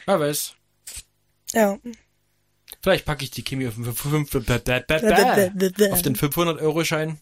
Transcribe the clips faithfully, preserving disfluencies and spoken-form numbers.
Wer weiß. Ja. Vielleicht packe ich die Kimi auf den, auf den fünfhundert-Euro-Schein.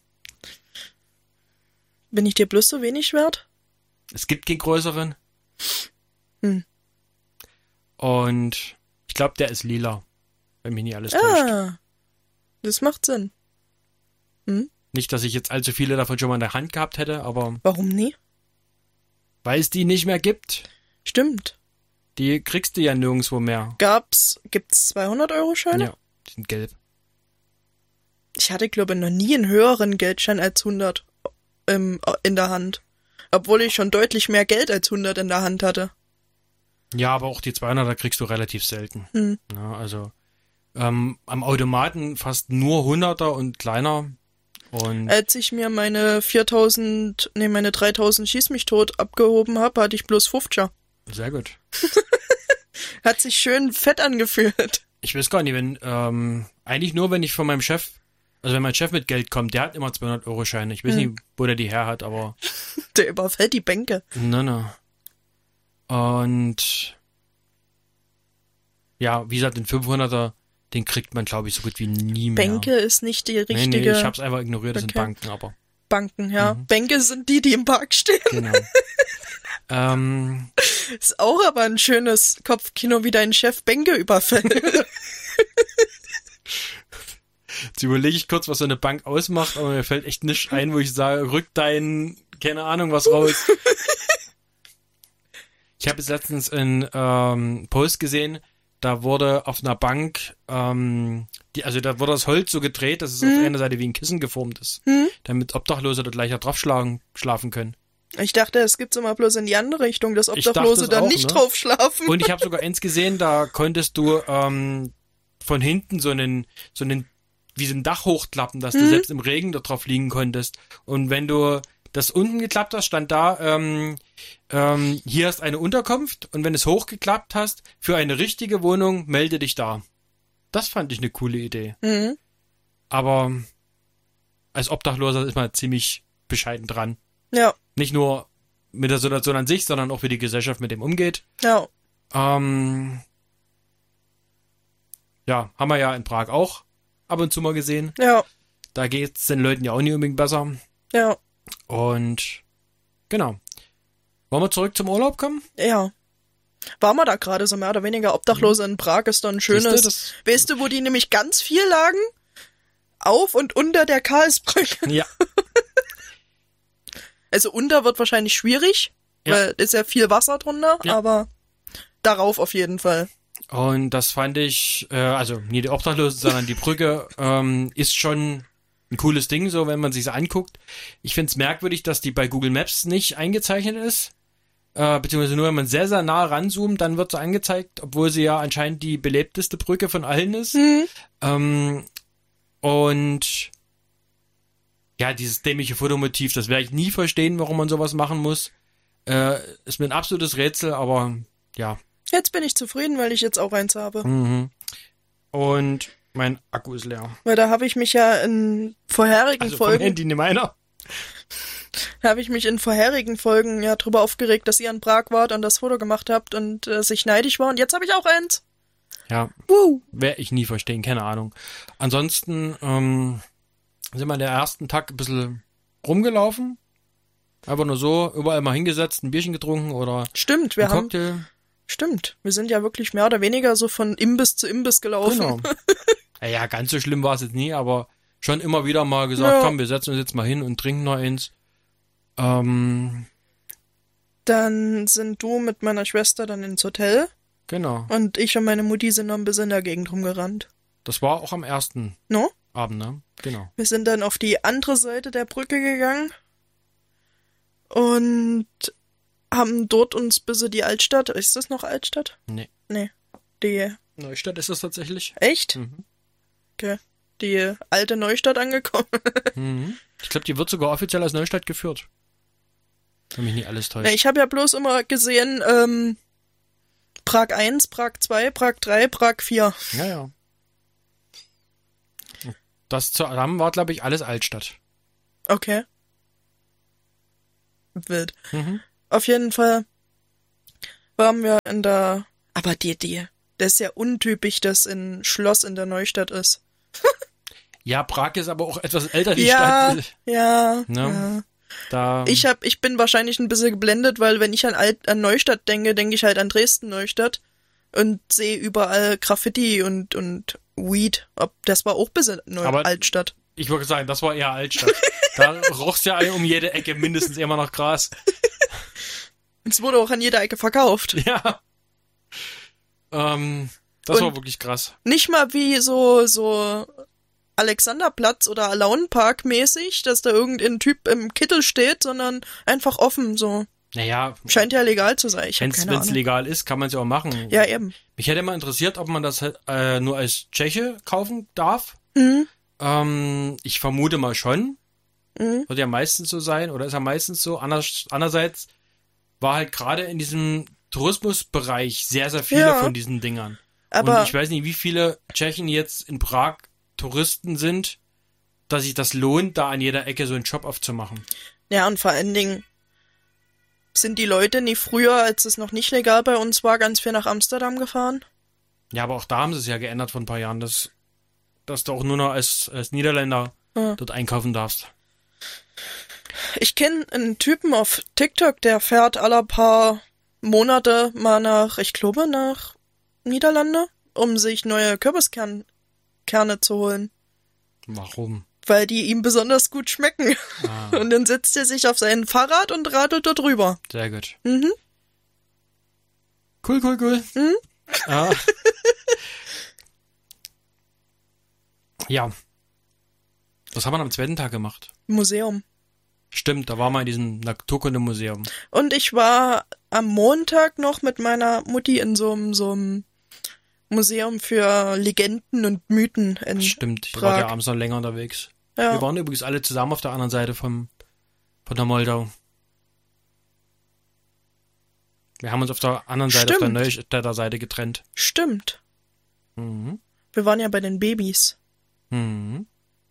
Bin ich dir bloß so wenig wert? Es gibt keinen größeren. Hm. Und ich glaube, der ist lila. Wenn mich nicht alles täuscht. Ah, das macht Sinn. Hm? Nicht, dass ich jetzt allzu viele davon schon mal in der Hand gehabt hätte, aber... Warum nie? Weil es die nicht mehr gibt. Stimmt. Die kriegst du ja nirgendwo mehr. Gab's, gibt's zweihundert-Euro-Scheine? Ja, die sind gelb. Ich hatte, glaube ich, noch nie einen höheren Geldschein als hundert im, in der Hand. Obwohl ich schon deutlich mehr Geld als hundert in der Hand hatte. Ja, aber auch die zweihunderter kriegst du relativ selten. Hm. Ja, also ähm, am Automaten fast nur hunderter und kleiner. Und Als ich mir meine viertausend, nee, meine dreitausend Schieß mich tot abgehoben habe, hatte ich bloß fünfziger. Sehr gut. Hat sich schön fett angefühlt. Ich weiß gar nicht, wenn, ähm, eigentlich nur, wenn ich von meinem Chef, also wenn mein Chef mit Geld kommt, der hat immer zweihundert-Euro-Scheine. Ich weiß Hm. nicht, wo der die her hat, aber... Der überfällt die Bänke. Na, na. Und ja, wie gesagt, den fünfhunderter, den kriegt man, glaube ich, so gut wie nie mehr. Bänke ist nicht die richtige... Nee, nee, ich hab's einfach ignoriert, das Okay. sind Banken, aber... Banken, ja. Mhm. Bänke sind die, die im Park stehen. Genau. ähm, Ist auch aber ein schönes Kopfkino, wie dein Chef Bänke überfällt. jetzt überlege ich kurz, was so eine Bank ausmacht, aber mir fällt echt nichts ein, wo ich sage, rück dein, keine Ahnung, was raus. Ich habe jetzt letztens einen ähm, Post gesehen, da wurde auf einer Bank, ähm, die, also da wurde das Holz so gedreht, dass es Hm. auf einer Seite wie ein Kissen geformt ist, Hm? damit Obdachlose dort leichter drauf schlagen, schlafen können. Ich dachte, es gibt's immer bloß in die andere Richtung, dass Ich dachte Obdachlose es dann auch, nicht ne? drauf schlafen. Und ich habe sogar eins gesehen, da konntest du ähm, von hinten so einen, so einen, wie so ein Dach hochklappen, dass du Mhm. selbst im Regen da drauf liegen konntest. Und wenn du das unten geklappt hast, stand da, ähm, ähm, hier ist eine Unterkunft, und wenn du es hochgeklappt hast, für eine richtige Wohnung, melde dich da. Das fand ich eine coole Idee. Mhm. Aber als Obdachloser ist man ziemlich bescheiden dran. Ja, Nicht nur mit der Situation an sich, sondern auch wie die Gesellschaft mit dem umgeht. ja. Ähm, ja, haben wir ja in Prag auch ab und zu mal gesehen. Ja, Da geht's den Leuten ja auch nicht unbedingt besser. ja, Und genau. Wollen wir zurück zum Urlaub kommen? ja. Waren wir da gerade so mehr oder weniger Obdachlose in Prag, ist doch ein schönes... Siehste, das- weißt du, wo die nämlich ganz viel lagen? Auf und unter der Karlsbrücke. Ja. Also unter wird wahrscheinlich schwierig, Ja. weil ist ja viel Wasser drunter, Ja. aber darauf auf jeden Fall. Und das fand ich, äh, also nie die Obdachlosen, sondern die Brücke ähm, ist schon ein cooles Ding, so wenn man sich anguckt. Ich find's merkwürdig, dass die bei Google Maps nicht eingezeichnet ist. Äh, beziehungsweise nur, wenn man sehr, sehr nah ranzoomt, dann wird sie angezeigt, obwohl sie ja anscheinend die belebteste Brücke von allen ist. Mhm. Ähm, und ja, dieses dämliche Fotomotiv, das werde ich nie verstehen, warum man sowas machen muss. Äh, ist mir ein absolutes Rätsel, aber ja. Jetzt bin ich zufrieden, weil ich jetzt auch eins habe. Mhm. Und mein Akku ist leer. Weil da habe ich mich ja in vorherigen Also vom Folgen, Handy, nicht meiner. habe ich mich in vorherigen Folgen ja drüber aufgeregt, dass ihr in Prag wart und das Foto gemacht habt und äh, sich neidisch war. Und jetzt habe ich auch eins. Ja, Woo. werde ich nie verstehen, keine Ahnung. Ansonsten ähm, sind wir an der ersten Tag ein bisschen rumgelaufen. Einfach nur so, überall mal hingesetzt, ein Bierchen getrunken oder Stimmt, wir ein haben, Cocktail. stimmt, wir sind ja wirklich mehr oder weniger so von Imbiss zu Imbiss gelaufen. Genau. Naja, ganz so schlimm war es jetzt nie, aber schon immer wieder mal gesagt, Ja. komm, wir setzen uns jetzt mal hin und trinken noch eins. Ähm, Dann sind du mit meiner Schwester dann ins Hotel genau. und ich und meine Mutti sind noch ein bisschen in der Gegend rumgerannt. Das war auch am ersten No? Abend, ne? Genau. Wir sind dann auf die andere Seite der Brücke gegangen und haben dort uns bis in die Altstadt, ist das noch Altstadt? Nee. Nee, die, Neustadt ist das tatsächlich. echt? Mhm. Okay, die alte Neustadt angekommen. Mhm. Ich glaube, die wird sogar offiziell als Neustadt geführt. Wenn mich nicht alles täuscht. Ich habe ja bloß immer gesehen, ähm, Prag eins, Prag zwei, Prag drei, Prag vier. Ja, ja. Das zusammen war, glaube ich, alles Altstadt. Okay. Wild. Mhm. Auf jeden Fall waren wir in der... Aber die, die, das ist ja untypisch, dass ein Schloss in der Neustadt ist. Ja, Prag ist aber auch etwas älter, die ja, Stadt. Ja, Ne? ja. Da, Ich hab, ich bin wahrscheinlich ein bisschen geblendet, weil wenn ich an, Alt, an Neustadt denke, denke ich halt an Dresden-Neustadt und sehe überall Graffiti und, und Weed. Ob, das war auch ein bisschen Neu- Aber- Altstadt. ich würde sagen, das war eher Altstadt. Da roch's ja um jede Ecke mindestens immer noch Gras. Es wurde auch an jeder Ecke verkauft. Ja. Ähm, das Und- war wirklich krass. Nicht mal wie so, so Alexanderplatz oder Alaunenpark mäßig, dass da irgendein Typ im Kittel steht, sondern einfach offen, so. Naja, Scheint ja legal zu sein. Ich hab wenn keine es Ahnung. legal ist, kann man es ja auch machen. Ja, eben. Mich hätte mal interessiert, ob man das äh, nur als Tscheche kaufen darf. Mhm. Ähm, ich vermute mal schon. Mhm. Wird ja meistens so sein, oder ist ja meistens so. Anders, andererseits war halt gerade in diesem Tourismusbereich sehr, sehr viele Ja. von diesen Dingern. Aber Und ich weiß nicht, wie viele Tschechen jetzt in Prag Touristen sind, dass sich das lohnt, da an jeder Ecke so einen Shop aufzumachen. ja, und vor allen Dingen sind die Leute nie früher, als es noch nicht legal bei uns war, ganz viel nach Amsterdam gefahren. Ja, aber auch da haben sie es ja geändert vor ein paar Jahren, dass, dass du auch nur noch als, als Niederländer Ja. dort einkaufen darfst. Ich kenne einen Typen auf TikTok, der fährt alle paar Monate mal nach, ich glaube, nach Niederlande, um sich neue Kürbiskerne Kerne zu holen, Warum? weil die ihm besonders gut schmecken. Ah, Und dann setzt er sich auf sein Fahrrad und radelt dort rüber. sehr gut. Mhm. Cool, cool, cool. Mhm. Ja. Ja. Was haben wir am zweiten Tag gemacht? Museum. Stimmt, da waren wir in diesem Naturkundemuseum. Und ich war am Montag noch mit meiner Mutti in so einem, so einem Museum für Legenden und Mythen in Stimmt, ich war Prag. ja abends noch länger unterwegs. Wir Ja. waren übrigens alle zusammen auf der anderen Seite vom, von der Moldau. Wir haben uns auf der anderen Seite, Stimmt. auf der Neustädter Seite getrennt. Stimmt. Mhm. Wir waren ja bei den Babys. Mhm.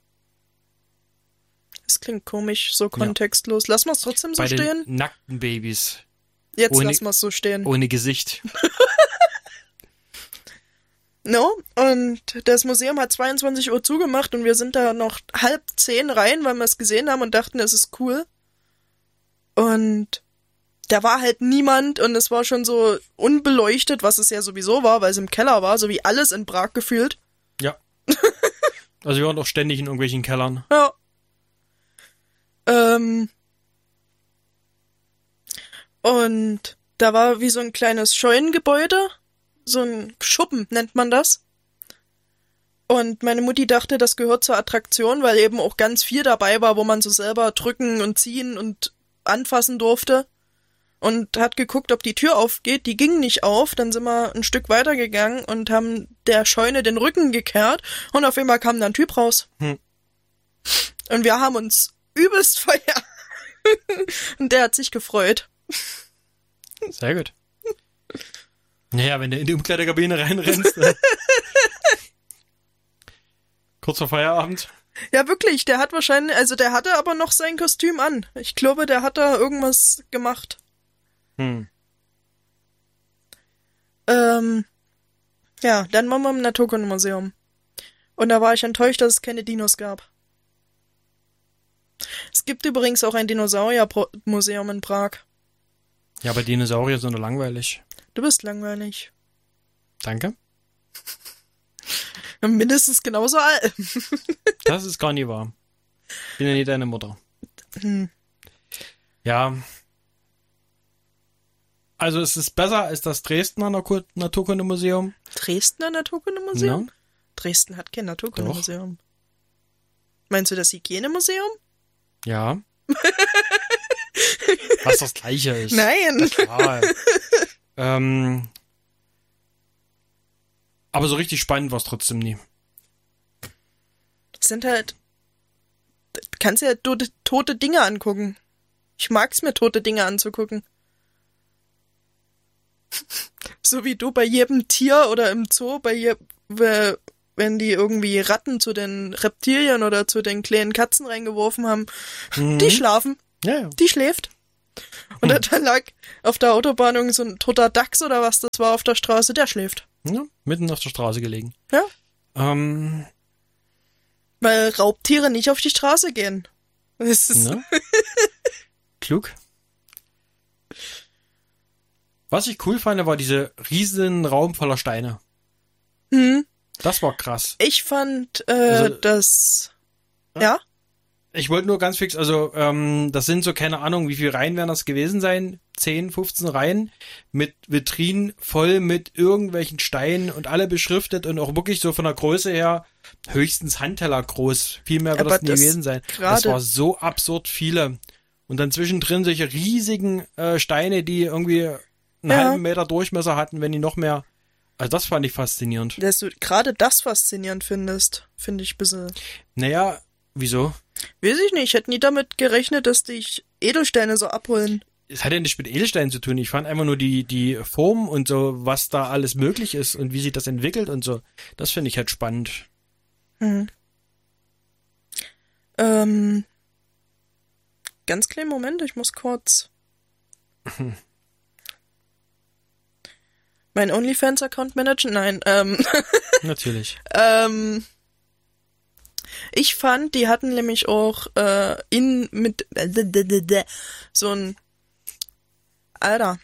Das klingt komisch, so kontextlos. Lass mal's trotzdem so Bei stehen. den nackten Babys. Jetzt ohne- lass mal's so stehen. Ohne Gesicht. No, und das Museum hat zweiundzwanzig Uhr zugemacht und wir sind da noch halb zehn rein, weil wir es gesehen haben und dachten, es ist cool. Und da war halt niemand und es war schon so unbeleuchtet, was es ja sowieso war, weil es im Keller war, so wie alles in Prag gefühlt. Ja. Also wir waren doch ständig in irgendwelchen Kellern. Ja. Ähm. Und da war wie so ein kleines Scheunengebäude. So ein Schuppen nennt man das. Und meine Mutti dachte, das gehört zur Attraktion, weil eben auch ganz viel dabei war, wo man so selber drücken und ziehen und anfassen durfte. Und hat geguckt, ob die Tür aufgeht. Die ging nicht auf. Dann sind wir ein Stück weitergegangen und haben der Scheune den Rücken gekehrt. Und auf einmal kam da ein Typ raus. Hm. Und wir haben uns übelst verjagt. Und der hat sich gefreut. Sehr gut. Naja, wenn du in die Umkleidekabine reinrennst. äh, kurz vor Feierabend. Ja, wirklich, der hat wahrscheinlich, also der hatte aber noch sein Kostüm an. Ich glaube, der hat da irgendwas gemacht. Hm. Ähm, ja, dann waren wir im Naturkundemuseum. Und da war ich enttäuscht, dass es keine Dinos gab. Es gibt übrigens auch ein Dinosauriermuseum in Prag. Ja, aber Dinosaurier sind doch langweilig. Du bist langweilig. Danke. Mindestens genauso alt. Das ist gar nie wahr. Bin ja nie deine Mutter. Hm. Ja. Also es ist besser als das Dresdner Natur- Naturkundemuseum. Dresdner Naturkundemuseum? Ja. Dresden hat kein Naturkundemuseum. Meinst du das Hygienemuseum? Ja. Was das Gleiche ist. Nein. Klar. ähm, aber so richtig spannend war es trotzdem nie. Das sind halt, du kannst ja tote, tote Dinge angucken. Ich mag's mir, tote Dinge anzugucken. So wie du bei jedem Tier oder im Zoo, bei je, wenn die irgendwie Ratten zu den Reptilien oder zu den kleinen Katzen reingeworfen haben, Mhm. die schlafen, Ja, ja. die schläft. Und Hm. da lag auf der Autobahn irgend so ein toter Dachs oder was das war auf der Straße, der schläft. Ja, mitten auf der Straße gelegen. Ja. Ähm, Weil Raubtiere nicht auf die Straße gehen. Das ist, ne? Klug. Was ich cool fand, war diese riesen Raum voller Steine. hm, Das war krass. ich fand, äh, Also- das, Ja? ja, Ich wollte nur ganz fix, also ähm, das sind so, keine Ahnung, wie viele Reihen werden das gewesen sein? zehn, fünfzehn Reihen mit Vitrinen voll mit irgendwelchen Steinen und alle beschriftet und auch wirklich so von der Größe her höchstens Handteller groß. Viel mehr wird Aber das nie das gewesen sein. Das gerade- war so absurd viele. Und dann zwischendrin solche riesigen äh, Steine, die irgendwie einen Ja. halben Meter Durchmesser hatten, wenn die noch mehr. Also das fand ich faszinierend. dass du gerade das faszinierend findest, finde ich ein bisschen, Naja, wieso? weiß ich nicht, ich hätte nie damit gerechnet, dass dich Edelsteine so abholen. Es hat ja nicht mit Edelsteinen zu tun. Ich fand einfach nur die, die Form und so, was da alles möglich ist und wie sich das entwickelt und so. Das finde ich halt spannend. Hm. Ähm, ganz kleinen Moment, ich muss kurz mein OnlyFans-Account managen. Nein, ähm, Natürlich. ähm, ich fand, die hatten nämlich auch äh, in mit so ein Alter.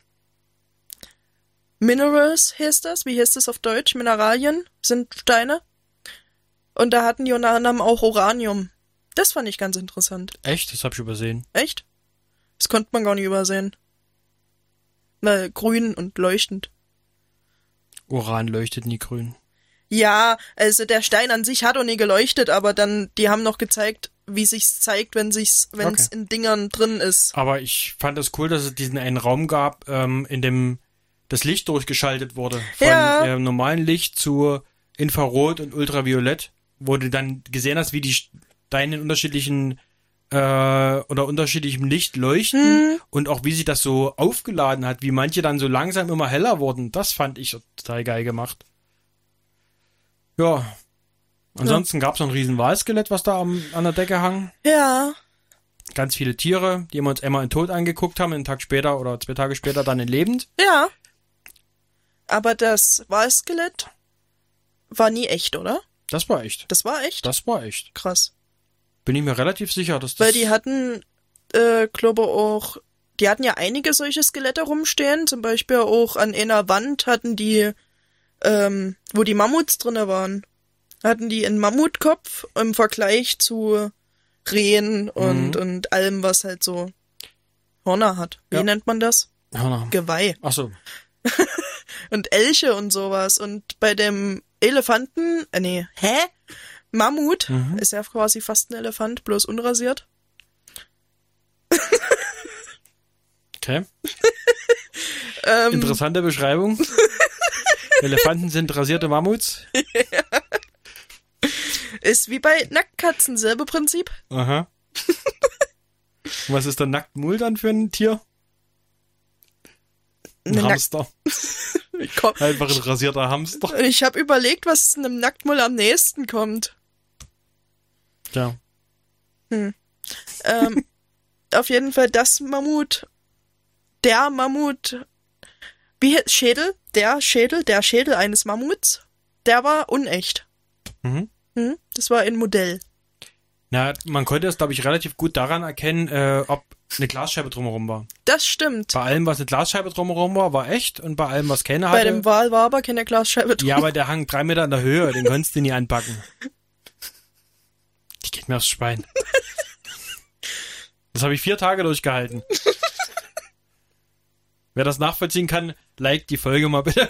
Minerals heißt das. Wie heißt das auf Deutsch? Mineralien sind Steine. Und da hatten die unter anderem auch Uranium. Das fand ich ganz interessant. Echt? Das hab ich übersehen. Echt? Das konnte man gar nicht übersehen. Weil grün und leuchtend. Uran leuchtet nie grün. Ja, also der Stein an sich hat auch nie geleuchtet, aber dann, die haben noch gezeigt, wie sich's zeigt, wenn sich's, wenn's Okay. in Dingern drin ist. Aber ich fand es cool, dass es diesen einen Raum gab, ähm, in dem das Licht durchgeschaltet wurde. Von Ja. äh, normalen Licht zu Infrarot und Ultraviolett, wo du dann gesehen hast, wie die Steine in unterschiedlichen äh, oder unterschiedlichem Licht leuchten Hm. und auch wie sich das so aufgeladen hat, wie manche dann so langsam immer heller wurden. Das fand ich total geil gemacht. Ja. Ansonsten gab's noch ein riesen Walskelett, was da am, an der Decke hang. Ja. Ganz viele Tiere, die wir uns einmal in Tod angeguckt haben, einen Tag später oder zwei Tage später dann in lebend. Ja. Aber das Walskelett war nie echt, oder? Das war echt. Das war echt? Das war echt. Krass. Bin ich mir relativ sicher, dass das... Weil die hatten, äh, glaube auch, die hatten ja einige solche Skelette rumstehen. Zum Beispiel auch an einer Wand hatten die, ähm, wo die Mammuts drinne waren, hatten die einen Mammutkopf im Vergleich zu Rehen und, Mhm. und allem, was halt so Hörner hat. Wie Ja. nennt man das? Ja, Geweih. ach so. Und Elche und sowas. Und bei dem Elefanten, äh, nee, hä? Mammut, Mhm. ist ja quasi fast ein Elefant, bloß unrasiert. Okay. Ähm, Interessante Beschreibung. Elefanten sind rasierte Mammuts. Ist wie bei Nacktkatzen, selbe Prinzip. Aha. Was ist der Nacktmul dann für ein Tier? Ein Eine Nack- Hamster. Ich, komm- Einfach ein rasierter Hamster. ich habe überlegt, was einem Nacktmull am nächsten kommt. Ja. Ähm, auf jeden Fall das Mammut, der Mammut, wie he- Schädel, der Schädel, der Schädel eines Mammuts, der war unecht. Mhm. Hm? Das war ein Modell. Na, man konnte es, glaube ich, relativ gut daran erkennen, äh, ob eine Glasscheibe drumherum war. Das stimmt. Bei allem, was eine Glasscheibe drumherum war, war echt und bei allem, was keine Bei hatte... dem Wal war aber keine Glasscheibe drin. Ja, aber der hang drei Meter in der Höhe, den konntest du nie anpacken. Die geht mir aufs Schwein. Das habe ich vier Tage durchgehalten. Wer das nachvollziehen kann, liked die Folge mal bitte.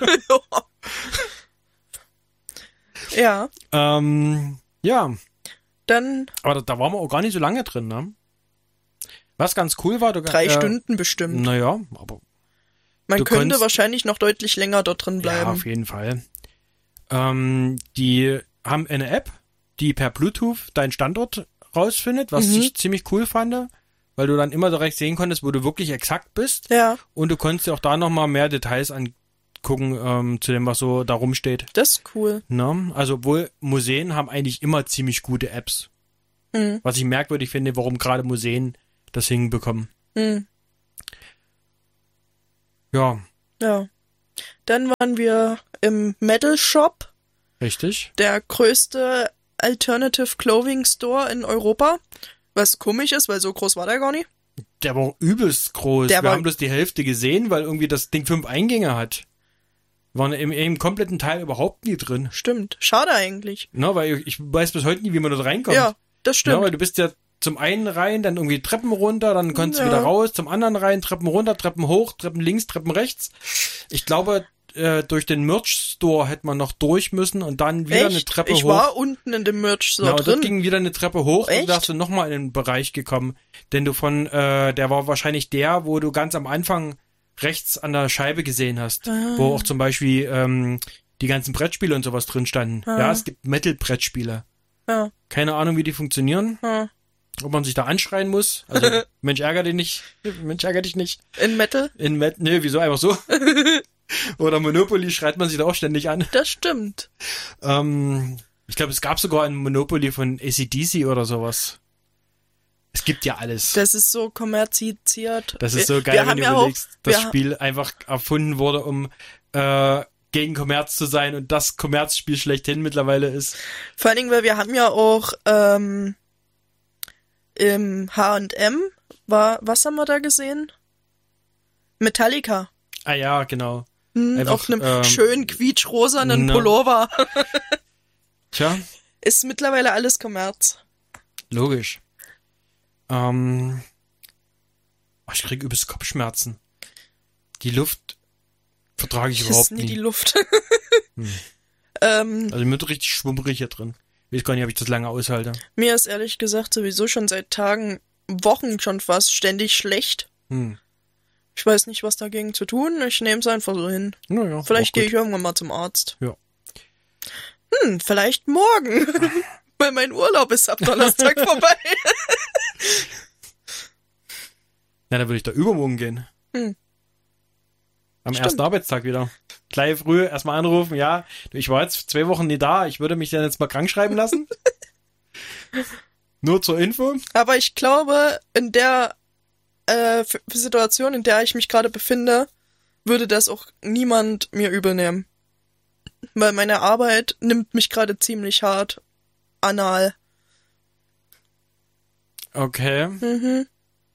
Ja, ähm, ja, dann aber da, da waren wir auch gar nicht so lange drin, ne? Was ganz cool war, du drei äh, Stunden bestimmt. Naja, aber Man du könnte konntest- wahrscheinlich noch deutlich länger dort drin ja, bleiben. auf jeden Fall. Ähm, die haben eine App, die per Bluetooth deinen Standort rausfindet, was Mhm. ich ziemlich cool fand, weil du dann immer direkt sehen konntest, wo du wirklich exakt bist. Ja, Und du konntest dir auch da nochmal mehr Details angucken, ähm, zu dem, was so da rumsteht. das ist cool. Ne? Also obwohl Museen haben eigentlich immer ziemlich gute Apps. Hm. Was ich merkwürdig finde, warum gerade Museen das hinbekommen. Hm. Ja, Ja. Dann waren wir im Metal Shop, richtig. der größte Alternative Clothing Store in Europa. Was komisch ist, weil so groß war der gar nicht. Der war auch übelst groß. Der Wir war- haben bloß die Hälfte gesehen, weil irgendwie das Ding fünf Eingänge hat. Waren im, im kompletten Teil überhaupt nie drin. Stimmt. Schade eigentlich. Na, weil ich, ich weiß bis heute nie, wie man dort reinkommt. Ja, das Ja, stimmt. weil du bist ja zum einen rein, dann irgendwie Treppen runter, dann konntest Ja. du wieder raus, zum anderen rein, Treppen runter, Treppen hoch, Treppen links, Treppen rechts. Ich glaube, äh, durch den Merch-Store hätte man noch durch müssen und dann wieder Echt? eine Treppe ich hoch. war unten in dem Merch so Ja, und dort drin. ging wieder eine Treppe hoch Echt? und wärst du nochmal in den Bereich gekommen. Denn du von, äh, der war wahrscheinlich der, wo du ganz am Anfang rechts an der Scheibe gesehen hast. Ah. Wo auch zum Beispiel ähm, die ganzen Brettspiele und sowas drin standen. Ah. Ja, es gibt Metal-Brettspiele. Ja, Keine Ahnung, wie die funktionieren. ja. Ob man sich da anschreien muss. Also, Mensch, ärger dich nicht. Mensch, ärger dich nicht. In Metal? In Met, nee, wieso einfach so? Oder Monopoly schreit man sich da auch ständig an. Das stimmt. Ähm, ich glaube, es gab sogar ein Monopoly von A C D C oder sowas. Es gibt ja alles. Das, Das ist so kommerziert. ist Wir- so geil, wir wenn haben du ja auch, überlegst, das wir, Spiel einfach erfunden wurde, um äh, gegen Kommerz zu sein und das Kommerzspiel schlechthin mittlerweile ist. Vor allen Dingen, weil wir haben ja auch ähm, im H und M, war, was haben wir da gesehen? Metallica. Ah ja, genau. Hm, Einfach, auf einem ähm, schönen quietschrosanen ne. Pullover. Tja, Ist mittlerweile alles Kommerz. logisch. Ähm, oh, ich krieg übelst Kopfschmerzen. Die Luft vertrage ich Das überhaupt ist nie nie. die Luft. Hm. ähm, Also mir wird richtig schwummrig hier drin. Ich weiß gar nicht, ob ich das lange aushalte. mir ist ehrlich gesagt sowieso schon seit Tagen, Wochen schon fast ständig schlecht. Hm. Ich weiß nicht, was dagegen zu tun. Ich nehme es einfach so hin. Naja, Vielleicht auch gehe gut. ich irgendwann mal zum Arzt. Ja. Hm, vielleicht morgen. Weil mein Urlaub ist ab Donnerstag vorbei. Na, dann würde ich da übermorgen gehen. Hm. Am Stimmt. ersten Arbeitstag wieder. Gleich früh erstmal anrufen, ja, du, ich war jetzt zwei Wochen nie da, ich würde mich dann jetzt mal krank schreiben lassen. Nur zur Info. Aber ich glaube, in der äh, F- Situation, in der ich mich gerade befinde, würde das auch niemand mir übel nehmen. Weil meine Arbeit nimmt mich gerade ziemlich hart anal. Okay, Mhm.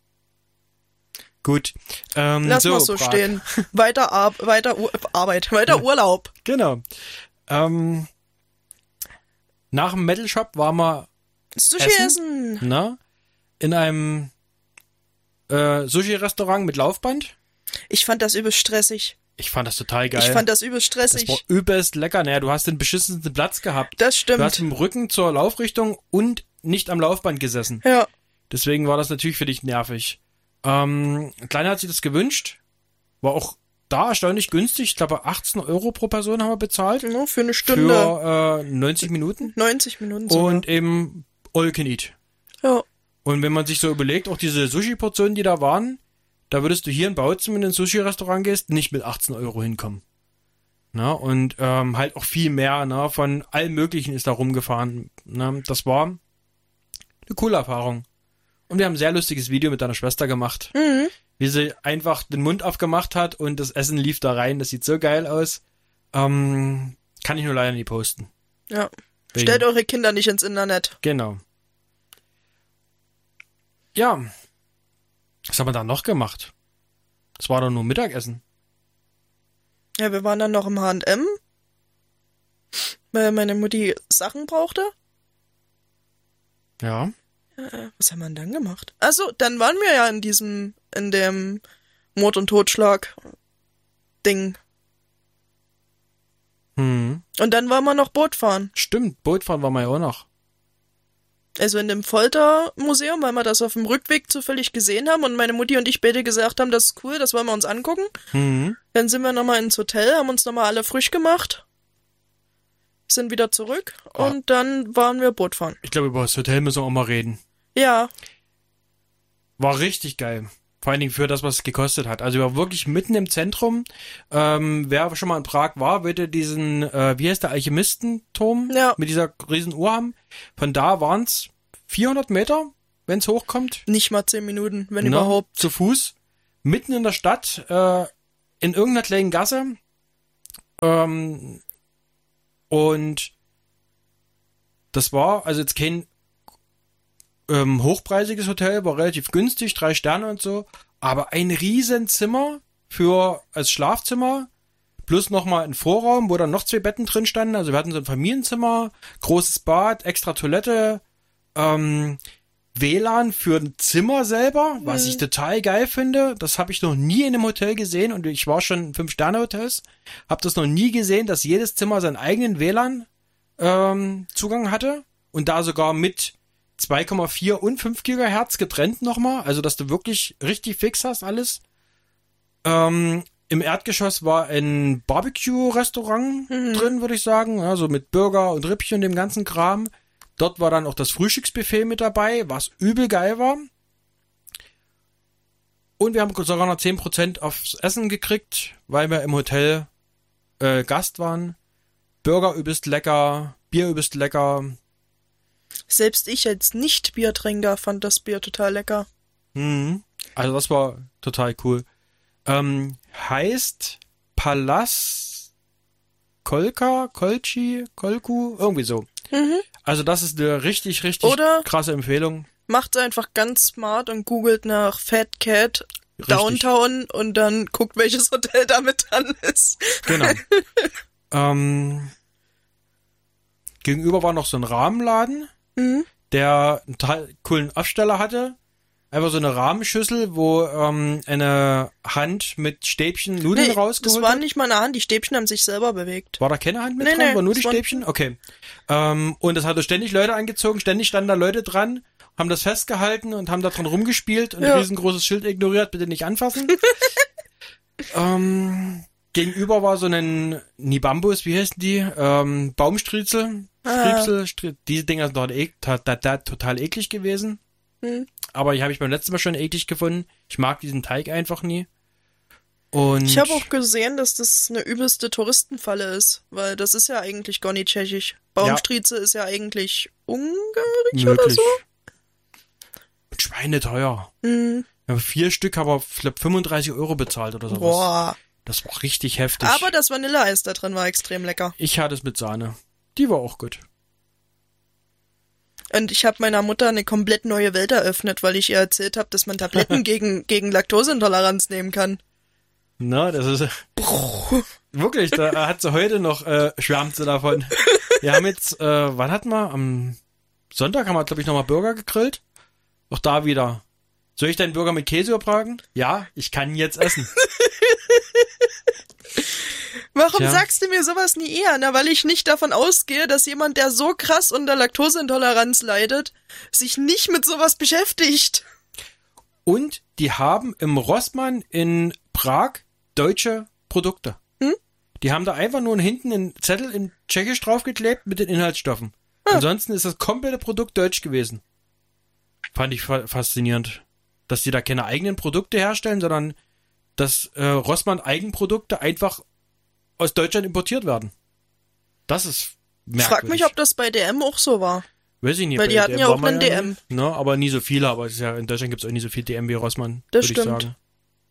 gut. Ähm, Lass so, mal so Prag. stehen. Weiter, Ar weiter Ur Arbeit, weiter Urlaub. Genau. Ähm, nach dem Metal Shop waren wir Sushi Essen? essen. na, in einem äh, Sushi-Restaurant mit Laufband. Ich fand das übelst stressig. Ich fand das total geil. Ich fand das übelst das stressig. war übelst lecker. Naja, du hast den beschissensten Platz gehabt. Das Du hast stimmt. mit dem Rücken zur Laufrichtung und nicht am Laufband gesessen. Ja. Deswegen war das natürlich für dich nervig. Ähm, Kleiner hat sich das gewünscht. War auch da erstaunlich günstig. Ich glaube, achtzehn Euro pro Person haben wir bezahlt. Nur für eine Stunde. Für äh, neunzig Minuten. neunzig Minuten sogar. Und eben all you can eat. Ja. Und wenn man sich so überlegt, auch diese Sushi-Portionen, die da waren, da würdest du hier in Bautzen, wenn du ins Sushi-Restaurant gehst, nicht mit achtzehn Euro hinkommen. Na, und ähm, halt auch viel mehr, na, von allem Möglichen ist da rumgefahren. Na, das war eine coole Erfahrung. Und wir haben ein sehr lustiges Video mit deiner Schwester gemacht, Mhm. wie sie einfach den Mund aufgemacht hat und das Essen lief da rein. Das sieht so geil aus. Ähm, kann ich nur leider nie posten. Ja. Wegen- Stellt eure Kinder nicht ins Internet. Genau. Ja. Was haben wir da noch gemacht? Das war doch nur Mittagessen. Ja, wir waren dann noch im H und M, weil meine Mutti Sachen brauchte. Ja. Äh, was haben wir denn dann gemacht? Also, dann waren wir ja in diesem, in dem Mord- und Totschlag-Ding. Hm. Und dann waren wir noch Boot fahren. Stimmt, Bootfahren war mal ja auch noch. Also in dem Foltermuseum, weil wir das auf dem Rückweg zufällig gesehen haben und meine Mutti und ich beide gesagt haben, das ist cool, das wollen wir uns angucken. Hm. Dann sind wir nochmal ins Hotel, haben uns nochmal alle frisch gemacht, sind wieder zurück Ah. und dann waren wir Boot fahren. Ich glaube, über das Hotel müssen wir auch mal reden. Ja, War richtig geil. Vor allen Dingen für das, was es gekostet hat. Also wir waren wirklich mitten im Zentrum. Ähm, wer schon mal in Prag war, wird ja diesen, äh, wie heißt der, Alchemistenturm Ja. mit dieser riesen Uhr haben. Von da waren es vierhundert Meter, wenn es hochkommt. nicht mal zehn Minuten, wenn Na, überhaupt. Zu Fuß. Mitten in der Stadt. Äh, in irgendeiner kleinen Gasse. Ähm, und das war also jetzt kein ähm, hochpreisiges Hotel, war relativ günstig, drei Sterne und so, aber ein Riesenzimmer für als Schlafzimmer, plus nochmal ein Vorraum, wo dann noch zwei Betten drin standen. Also wir hatten so ein Familienzimmer, großes Bad, extra Toilette, ähm, W L A N für ein Zimmer selber, was ich total geil finde. Das habe ich noch nie in einem Hotel gesehen und ich war schon in Fünf-Sterne-Hotels, habe das noch nie gesehen, dass jedes Zimmer seinen eigenen W L A N ähm, Zugang hatte und da sogar mit zwei Komma vier und fünf Gigahertz getrennt nochmal, also dass du wirklich richtig fix hast alles. Ähm, im Erdgeschoss war ein Barbecue-Restaurant mhm. drin, würde ich sagen, also mit Burger und Rippchen und dem ganzen Kram. Dort war dann auch das Frühstücksbuffet mit dabei, was übel geil war. Und wir haben sogar noch zehn Prozent aufs Essen gekriegt, weil wir im Hotel äh, Gast waren. Burger übelst lecker, Bier übelst lecker. Selbst ich als Nicht-Biertrinker fand das Bier total lecker. Mhm. Also das war total cool. Ähm, heißt Palas Kolka, Kolchi, Kolku, irgendwie so. Mhm. Also das ist eine richtig, richtig Oder krasse Empfehlung. Macht's einfach ganz smart und googelt nach Fat Cat richtig. Downtown und dann guckt, welches Hotel damit dran ist. Genau. ähm, gegenüber war noch so ein Rahmenladen, mhm. der einen total coolen Aufsteller hatte. Einfach so eine Rahmenschüssel, wo ähm, eine Hand mit Stäbchen Nudeln nee, rausgeholt hat. Das war nicht mal eine Hand, die Stäbchen haben sich selber bewegt. War da keine Hand mit nee, dran? Nee, war nur die Stäbchen? Okay. Ähm, und das hatte ständig Leute angezogen, ständig standen da Leute dran, haben das festgehalten und haben da dran rumgespielt und ja. ein riesengroßes Schild ignoriert, bitte nicht anfassen. ähm, gegenüber war so ein Nibambus, wie heißen die? Ähm, Baumstriezel. Ah. Striepsel, diese Dinger sind dort e- ta- ta- ta- total eklig gewesen. Hm. Aber die habe ich beim letzten Mal schon eklig gefunden. Ich mag diesen Teig einfach nie. Und ich habe auch gesehen, dass das eine übelste Touristenfalle ist, weil das ist ja eigentlich gar nicht tschechisch. Baumstrieze ja. ist ja eigentlich ungarisch Möglich. oder so. Und schweineteuer. Mhm. Wir haben vier Stück, aber ich glaube fünfunddreißig Euro bezahlt oder sowas. Boah. Das war richtig heftig. Aber das Vanilleeis da drin war extrem lecker. Ich hatte es mit Sahne. Die war auch gut. Und ich habe meiner Mutter eine komplett neue Welt eröffnet, weil ich ihr erzählt habe, dass man Tabletten gegen, gegen Laktoseintoleranz nehmen kann. Na, das ist wirklich, da hat sie heute noch, äh, schwärmt sie davon. Wir haben jetzt, äh, wann hatten wir? Am Sonntag haben wir, glaube ich, nochmal Burger gegrillt. Auch da wieder. Soll ich deinen Burger mit Käse übertragen? Ja, ich kann jetzt essen. Warum Tja. sagst du mir sowas nie eher? Na, weil ich nicht davon ausgehe, dass jemand, der so krass unter Laktoseintoleranz leidet, sich nicht mit sowas beschäftigt. Und die haben im Rossmann in Prag deutsche Produkte. Hm? Die haben da einfach nur hinten einen Zettel in Tschechisch draufgeklebt mit den Inhaltsstoffen. Ah. Ansonsten ist das komplette Produkt deutsch gewesen. Fand ich fa- faszinierend. Dass die da keine eigenen Produkte herstellen, sondern dass äh, Rossmann Eigenprodukte einfach aus Deutschland importiert werden. Das ist merkwürdig. Ich frag mich, ob das bei D M auch so war. Weiß ich nicht. Weil die hatten ja auch einen D M. Ne, aber nie so viele, aber es ist ja, in Deutschland gibt es auch nie so viel D M wie Rossmann, das würde ich stimmt. sagen.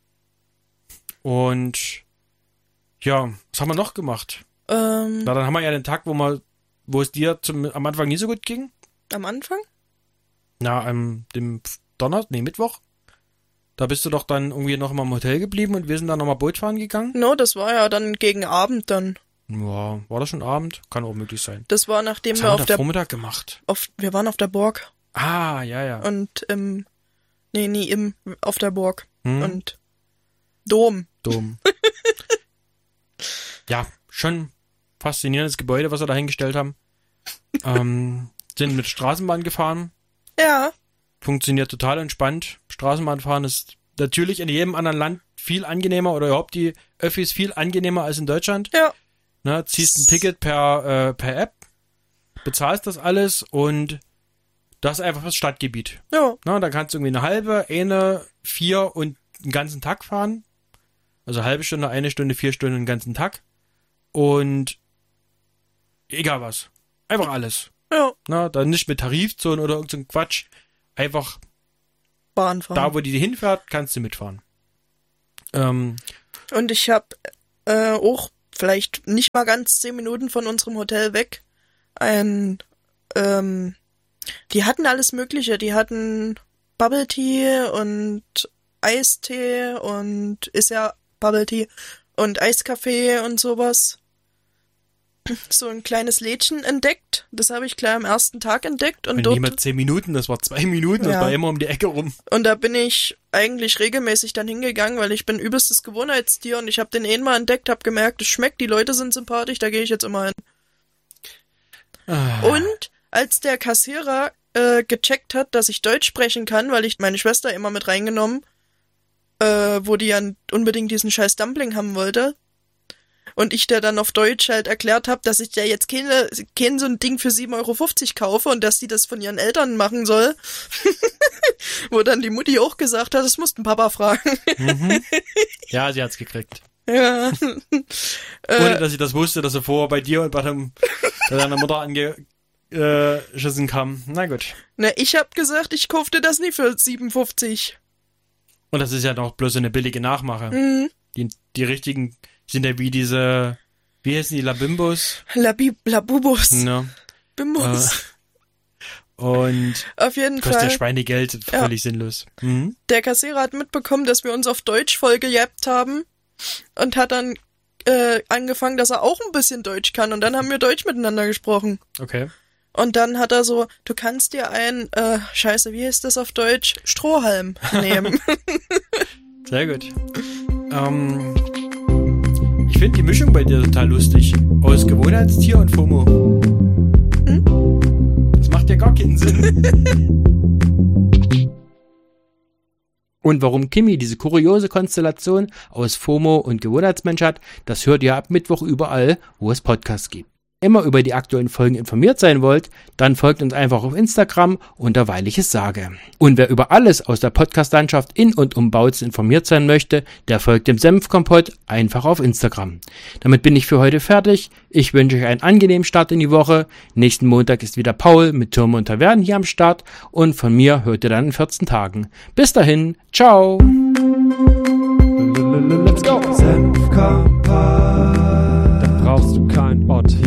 Und ja, was haben wir noch gemacht? Ähm, Na, dann haben wir ja den Tag, wo wir, wo es dir zum, am Anfang nie so gut ging. Am Anfang? Na, am dem Donnerstag, nee, Mittwoch. Da bist du doch dann irgendwie noch mal im Hotel geblieben und wir sind dann nochmal Boot fahren gegangen. No, das war ja dann gegen Abend dann. Ja, war das schon Abend? Kann auch möglich sein. Das war nachdem Was wir haben auf wir der Vormittag gemacht. Auf, wir waren auf der Burg. Ah, ja, ja. Und im nee, nie im auf der Burg. Hm? Und Dom. Dom. Ja, schon faszinierendes Gebäude, was wir da hingestellt haben. ähm, sind mit Straßenbahn gefahren. Ja. Funktioniert total entspannt. Straßenbahnfahren ist natürlich in jedem anderen Land viel angenehmer oder überhaupt die Öffis viel angenehmer als in Deutschland. Ja. Ne, ziehst ein Ticket per, äh, per App, bezahlst das alles und das ist einfach das Stadtgebiet. Ja. Ne, da kannst du irgendwie eine halbe, eine, vier und einen ganzen Tag fahren. Also halbe Stunde, eine Stunde, vier Stunden, einen ganzen Tag. Und egal was. Einfach alles. Ja. Ne, dann nicht mit Tarifzonen oder irgendein Quatsch. Einfach Bahn fahren. Da, wo die hinfährt, kannst du mitfahren. Ähm, Und ich habe äh, auch vielleicht nicht mal ganz zehn Minuten von unserem Hotel weg ein, ähm, die hatten alles Mögliche. Die hatten Bubble Tea und Eistee und ist ja Bubble Tea und Eiskaffee und sowas. So ein kleines Lädchen entdeckt. Das habe ich gleich am ersten Tag entdeckt. Und, und dort, nicht mal zehn Minuten, das war zwei Minuten, das ja. war immer um die Ecke rum. Und da bin ich eigentlich regelmäßig dann hingegangen, weil ich bin übelstes Gewohnheitstier und ich habe den eh mal entdeckt, habe gemerkt, es schmeckt, die Leute sind sympathisch, da gehe ich jetzt immer hin. Ah. Und als der Kassierer äh, gecheckt hat, dass ich Deutsch sprechen kann, weil ich meine Schwester immer mit reingenommen, äh, wo die ja unbedingt diesen scheiß Dumpling haben wollte, und ich der dann auf Deutsch halt erklärt habe, dass ich ja jetzt keine, kein so ein Ding für sieben Euro fünfzig kaufe und dass die das von ihren Eltern machen soll. Wo dann die Mutti auch gesagt hat, das musst ein Papa fragen. Mhm. Ja, sie hat's gekriegt. Ja. Ohne, dass sie das wusste, dass sie vorher bei dir und bei, dem, bei deiner Mutter angeschissen kam. Na gut. Na, ich hab gesagt, ich kaufte das nie für sieben fünfzig. Und das ist ja noch bloß eine billige Nachmache. Mhm. Die, die richtigen sind ja wie diese, wie heißen die, Labimbos? Labi, Labubos. Ja. Bimbos. Äh, und auf jeden kostet Fall. der Schweinegeld, völlig ja. sinnlos. Mhm. Der Kassierer hat mitbekommen, dass wir uns auf Deutsch voll gejappt haben und hat dann äh, angefangen, dass er auch ein bisschen Deutsch kann, und dann haben wir Deutsch miteinander gesprochen. Okay. Und dann hat er so, du kannst dir ein, äh, scheiße, wie heißt das auf Deutsch? Strohhalm nehmen. Sehr gut. Ähm, ich finde die Mischung bei dir total lustig. Aus Gewohnheitstier und FOMO. Hm? Das macht ja gar keinen Sinn. Und warum Kimi diese kuriose Konstellation aus FOMO und Gewohnheitsmensch hat, das hört ihr ab Mittwoch überall, wo es Podcasts gibt. Immer über die aktuellen Folgen informiert sein wollt, dann folgt uns einfach auf Instagram unter Weil ich es sage. Und wer über alles aus der Podcast-Landschaft in und um Bautzen informiert sein möchte, der folgt dem Senfkompott einfach auf Instagram. Damit bin ich für heute fertig. Ich wünsche euch einen angenehmen Start in die Woche. Nächsten Montag ist wieder Paul mit Türme und Tavernen hier am Start, und von mir hört ihr dann in vierzehn Tagen. Bis dahin, ciao! Let's go! Senfkompott. Da brauchst du kein Ort.